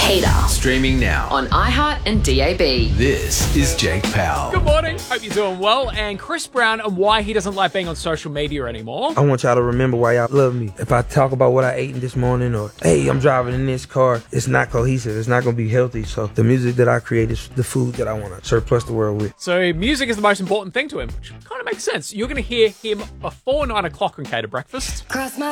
Hater. Streaming now On iHeart and DAB. This is Jake Powell. Good morning. Hope you're doing well. And Chris Brown and why he doesn't like being on social media anymore. I want y'all to remember why y'all love me. If I talk about what I ate this morning or, hey, I'm driving in this car, it's not cohesive. It's not going to be healthy. So the music that I create is the food that I want to surplus the world with. So music is the most important thing to him, which kind of makes sense. You're going to hear him before 9 o'clock on Cater Breakfast. Cross my